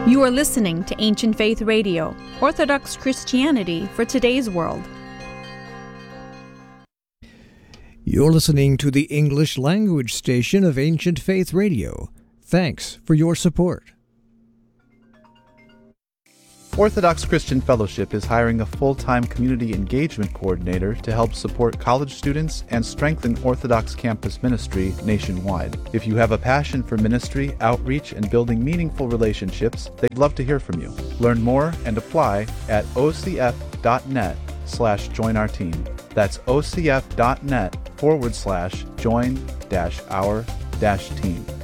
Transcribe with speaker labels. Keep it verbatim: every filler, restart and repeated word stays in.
Speaker 1: You are listening to Ancient Faith Radio, Orthodox Christianity for today's world.
Speaker 2: You're listening to the English language station of Ancient Faith Radio. Thanks for your support.
Speaker 3: Orthodox Christian Fellowship is hiring a full-time community engagement coordinator to help support college students and strengthen Orthodox campus ministry nationwide. If you have a passion for ministry, outreach, and building meaningful relationships, they'd love to hear from you. Learn more and apply at ocf.net slash join our team. That's ocf.net forward slash join dash our dash team.